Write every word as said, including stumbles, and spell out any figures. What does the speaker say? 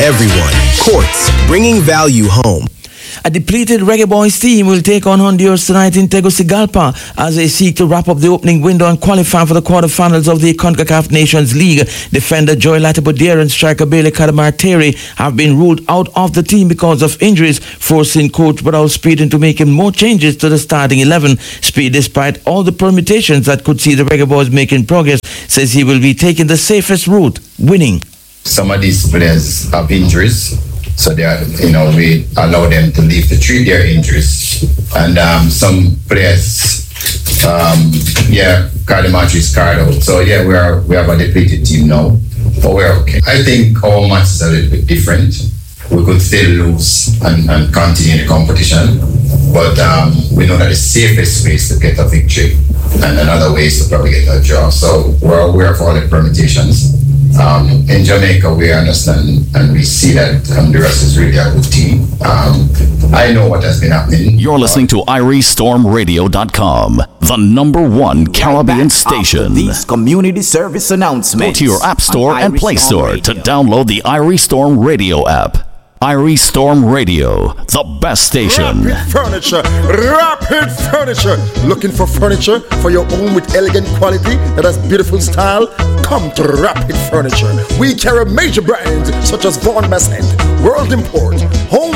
everyone. Courts, bringing value home. A depleted Reggae Boys team will take on Honduras tonight in Tegucigalpa as they seek to wrap up the opening window and qualify for the quarterfinals of the CONCACAF Nations League. Defender Joy Latibudier and striker Bailey Kadamarteri have been ruled out of the team because of injuries, forcing coach Brad Speed into making more changes to the starting eleven. Speed, despite all the permutations that could see the Reggae Boys making progress, says he will be taking the safest route, winning. Some of these players have injuries. So they are, you know, we allow them to leave to treat their injuries. And um, some players, um, yeah, Kadamarteri is card out. So yeah, we are we have a depleted team now, but we're okay. I think our match is a little bit different. We could still lose and, and continue the competition, but um, we know that the safest way is to get a victory, and another way is to probably get a draw. So we're aware of all the permutations. Um, in Jamaica, we understand and we see that Honduras is really a good team. Um, I know what has been happening. You're listening to Irie Storm Radio dot com, the number one Caribbean right station. These community service announcements. Go to your App Store and Play Store to download the Irie Storm Radio app. Irie Storm Radio, the best station. Rapid Furniture, Rapid Furniture. Looking for furniture for your home with elegant quality that has beautiful style? Come to Rapid Furniture. We carry major brands such as Vaughan Bassett, World Import,